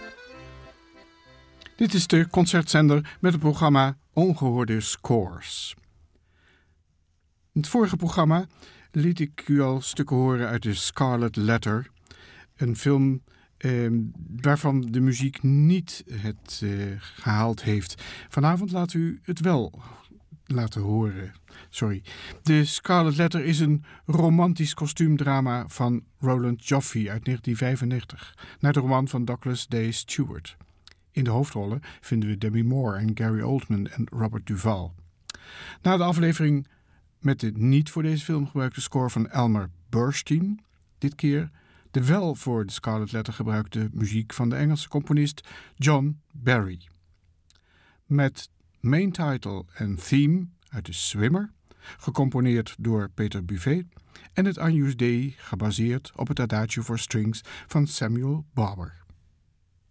Dit is de concertzender met het programma Ongehoorde Scores. In het vorige programma liet ik u al stukken horen uit de Scarlet Letter. Een film waarvan de muziek niet het gehaald heeft. Vanavond laat u het wel laten horen. De Scarlet Letter is een romantisch kostuumdrama van Roland Joffe uit 1995, naar de roman van Douglas D. Stewart. In de hoofdrollen vinden we Demi Moore en Gary Oldman en Robert Duvall. Na de aflevering met de niet voor deze film gebruikte score van Elmer Bernstein, dit keer de wel voor de Scarlet Letter gebruikte muziek van de Engelse componist John Barry. Met main title en theme uit de Swimmer, gecomponeerd door Peter Buffet, en het Agnus Dei gebaseerd op het Adagio for Strings van Samuel Barber.